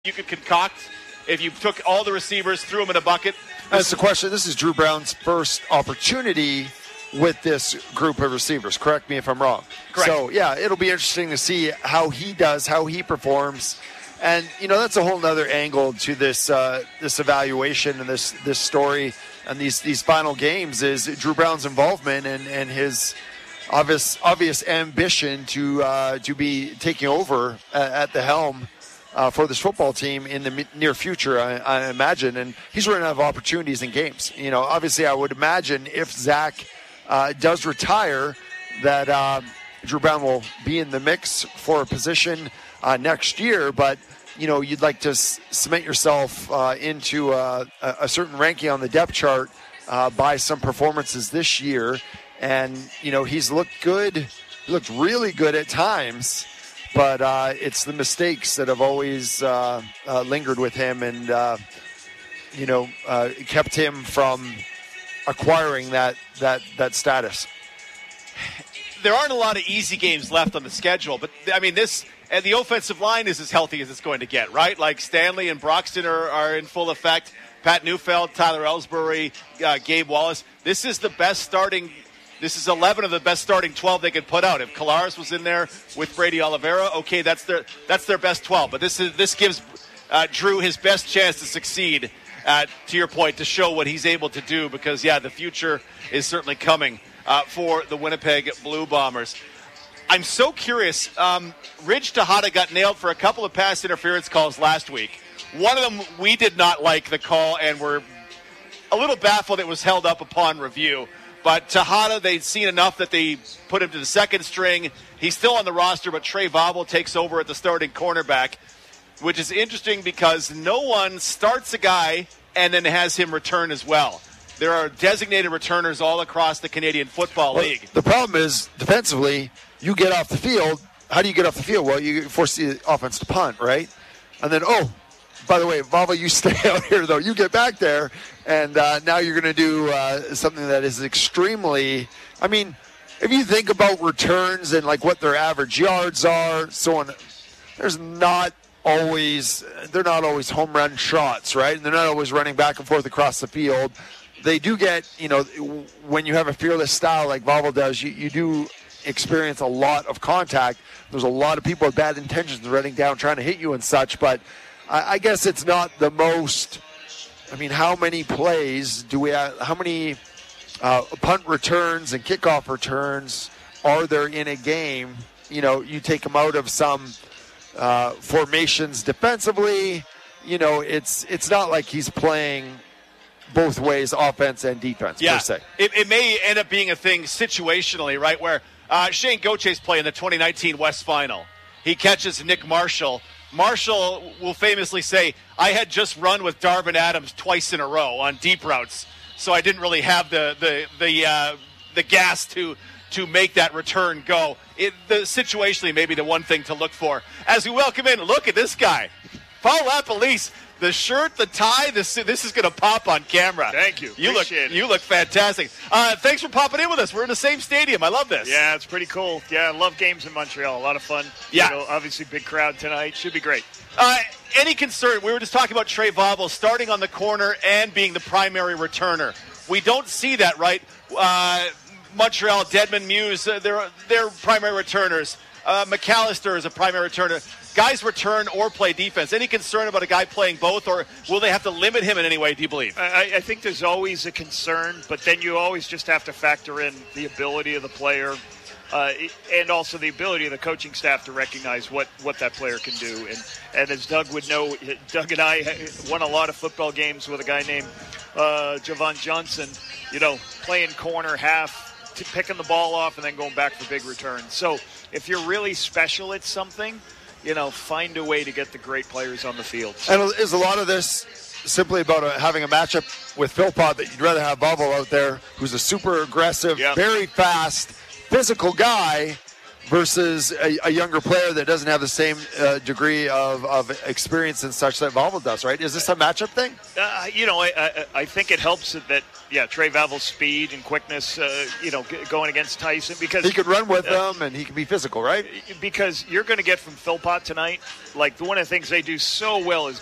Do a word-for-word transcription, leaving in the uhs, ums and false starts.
you could concoct if you took all the receivers, threw them in a bucket? That's the question. This is Drew Brown's first opportunity with this group of receivers. Correct me if I'm wrong. Correct. So, yeah, it'll be interesting to see how he does, how he performs. And, you know, that's a whole other angle to this uh, this evaluation and this this story and these, these final games is Drew Brown's involvement and, and his obvious obvious ambition to, uh, to be taking over at, at the helm Uh, for this football team in the near future, I, I imagine. And he's running out of opportunities in games. You know, obviously I would imagine if Zach uh, does retire that uh, Drew Brown will be in the mix for a position uh, next year. But, you know, you'd like to s- cement yourself uh, into uh, a, a certain ranking on the depth chart uh, by some performances this year. And, you know, he's looked good. He looked really good at times. But uh, it's the mistakes that have always uh, uh, lingered with him and, uh, you know, uh, kept him from acquiring that, that, that status. There aren't a lot of easy games left on the schedule, but, I mean, this and the offensive line is as healthy as it's going to get, right? Like Stanley and Broxton are, are in full effect. Pat Neufeld, Tyler Ellsbury, uh, Gabe Wallace. This is the best starting This is eleven of the best starting twelve they could put out. If Kalaris was in there with Brady Oliveira, okay, that's their that's their best twelve. But this is this gives uh, Drew his best chance to succeed, uh, to your point, to show what he's able to do because, yeah, the future is certainly coming uh, for the Winnipeg Blue Bombers. I'm so curious. Um, Ridge Tejada got nailed for a couple of pass interference calls last week. One of them we did not like the call and were a little baffled it was held up upon review. But Tejada, they'd seen enough that they put him to the second string. He's still on the roster, but Trey Vobble takes over at the starting cornerback, which is interesting because no one starts a guy and then has him return as well. There are designated returners all across the Canadian Football well, League. The problem is, defensively, you get off the field. How do you get off the field? Well, you force the offense to punt, right? And then, oh, by the way, Vava, you stay out here, though. You get back there, and uh, now you're going to do uh, something that is extremely – I mean, if you think about returns and, like, what their average yards are, so on, there's not always – they're not always home run shots, right? And they're not always running back and forth across the field. They do get – you know, when you have a fearless style like Vava does, you, you do experience a lot of contact. There's a lot of people with bad intentions running down, trying to hit you and such, but – I guess it's not the most. I mean, how many plays do we have? How many uh, punt returns and kickoff returns are there in a game? You know, you take them out of some uh, formations defensively. You know, it's it's not like he's playing both ways, offense and defense, yeah, per se. It, it may end up being a thing situationally, right, where uh, Shane Gauthier's playing the twenty nineteen West Final. He catches Nick Marshall. Marshall will famously say, I had just run with Darvin Adams twice in a row on deep routes, so I didn't really have the the the, uh, the gas to to make that return go. It, the situationally may be the one thing to look for. As we welcome in, look at this guy. Paul LaPolice, the shirt, the tie, this this is going to pop on camera. Thank you. You Appreciate look it. You look fantastic. Uh, thanks for popping in with us. We're in the same stadium. I love this. Yeah, it's pretty cool. Yeah, I love games in Montreal. A lot of fun. Yeah. You know, obviously, big crowd tonight. Should be great. Uh, any concern? We were just talking about Trey Vobble starting on the corner and being the primary returner. We don't see that, right? Uh, Montreal, Dedmon, Muse, uh, they're, they're primary returners. Uh, McAllister is a primary returner. Guys return or play defense. Any concern about a guy playing both, or will they have to limit him in any way, do you believe? I, I think there's always a concern, but then you always just have to factor in the ability of the player uh, and also the ability of the coaching staff to recognize what, what that player can do. And, and as Doug would know, Doug and I won a lot of football games with a guy named uh, Javon Johnson, you know, playing corner, half, picking the ball off, and then going back for big returns. So if you're really special at something, you know, find a way to get the great players on the field. And is a lot of this simply about a, having a matchup with Philpott that you'd rather have Vobble out there, who's a super aggressive, yeah. very fast, physical guy, versus a, a younger player that doesn't have the same uh, degree of, of experience and such that Valvo does, right? Is this a matchup thing? Uh, you know, I, I, I think it helps that, yeah, Trey Valvo's speed and quickness, uh, you know, g- going against Tyson. Because he could run with uh, them and he can be physical, right? Because you're going to get from Philpott tonight, like one of the things they do so well is